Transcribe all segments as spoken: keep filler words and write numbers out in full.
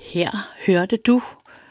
Her hørte du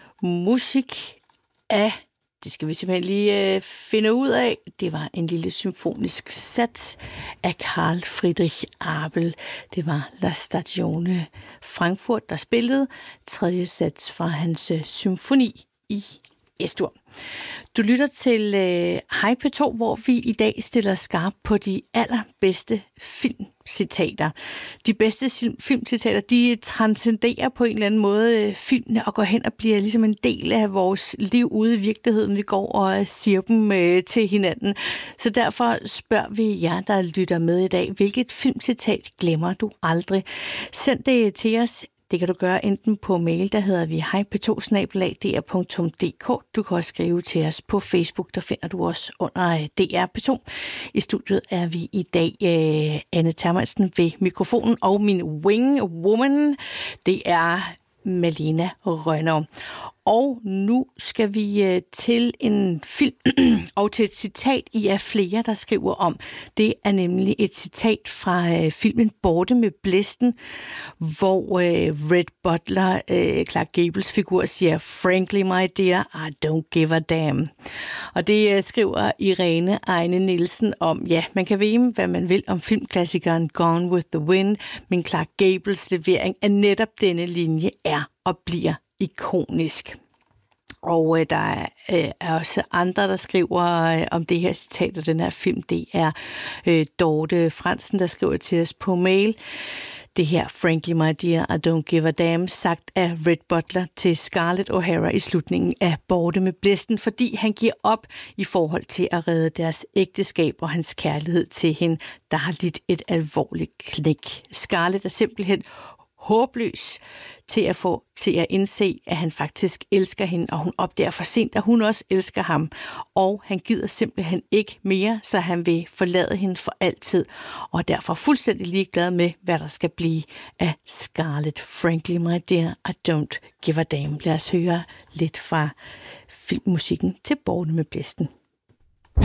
musik af, det skal vi simpelthen lige øh, finde ud af, det var en lille symfonisk sats af Carl Friedrich Abel. Det var La Stagione Frankfurt, der spillede tredje sats fra hans øh, symfoni i Es-dur. Du lytter til øh, Hej P to, hvor vi i dag stiller skarp på de allerbedste filmcitater. De bedste filmcitater, de transcenderer på en eller anden måde øh, filmene og går hen og bliver ligesom en del af vores liv ude i virkeligheden. Vi går og siger dem øh, til hinanden. Så derfor spørger vi jer, der lytter med i dag, hvilket filmcitat glemmer du aldrig? Send det til os. Det kan du gøre enten på mail, der hedder vi hej p to snabel-a d r punktum d k. Du kan også skrive til os på Facebook, der finder du os under D R P to. I studiet er vi i dag uh, Anne Termansen ved mikrofonen, og min wing woman, det er Malena Rønner. Og nu skal vi uh, til en film og til et citat, I er flere, der skriver om. Det er nemlig et citat fra uh, filmen Borte med blæsten, hvor uh, Red Butler, uh, Clark Gables figur, siger, "Frankly, my dear, I don't give a damn." Og det uh, skriver Irene Ejne Nielsen om. Ja, man kan vide, hvad man vil om filmklassikeren Gone with the Wind, men Clark Gables levering af netop denne linje er og bliver ikonisk. Og øh, der er, øh, er også andre, der skriver øh, om det her citat og den her film. Det er øh, Dorte Fransen, der skriver til os på mail. Det her, "Frankly, my dear, I don't give a damn", sagt af Red Butler til Scarlett O'Hara i slutningen af Borte med blæsten, fordi han giver op i forhold til at redde deres ægteskab og hans kærlighed til hende, der har lidt et alvorligt knæk. Scarlett er simpelthen håbløs til at få til at indse, at han faktisk elsker hende, og hun opdager for sent, at hun også elsker ham. Og han gider simpelthen ikke mere, så han vil forlade hende for altid, og er derfor fuldstændig ligeglad med, hvad der skal blive af Scarlett. "Frankly, my dear, I don't give a damn." Lad os høre lidt fra filmmusikken til Borte med blæsten.